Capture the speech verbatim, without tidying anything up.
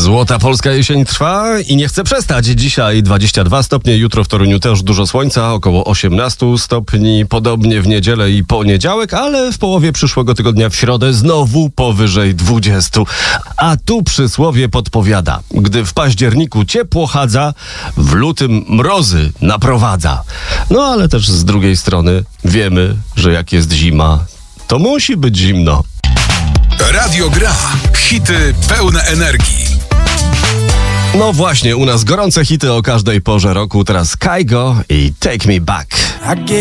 Złota polska jesień trwa i nie chce przestać. Dzisiaj dwadzieścia dwa stopnie, jutro w Toruniu też dużo słońca, około osiemnaście stopni, podobnie w niedzielę i poniedziałek, ale w połowie przyszłego tygodnia w środę znowu powyżej dwudziestu. A tu przysłowie podpowiada: gdy w październiku ciepło chadza, w lutym mrozy naprowadza. No ale też z drugiej strony wiemy, że jak jest zima, to musi być zimno. Radio Gra. Hity pełne energii. No właśnie, u nas gorące hity o każdej porze roku. Teraz Kygo i Take Me Back.